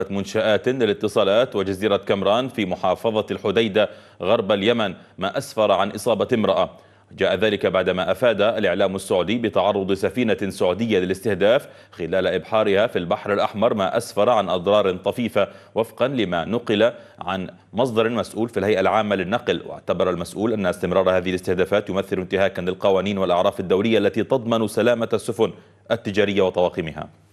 منشآت للاتصالات وجزيرة كمران في محافظة الحديدة غرب اليمن، ما أسفر عن إصابة امرأة. جاء ذلك بعدما أفاد الإعلام السعودي بتعرض سفينة سعودية للاستهداف خلال إبحارها في البحر الأحمر، ما أسفر عن أضرار طفيفة وفقا لما نقل عن مصدر مسؤول في الهيئة العامة للنقل. واعتبر المسؤول أن استمرار هذه الاستهدافات يمثل انتهاكا للقوانين والأعراف الدولية التي تضمن سلامة السفن التجارية وطواقمها.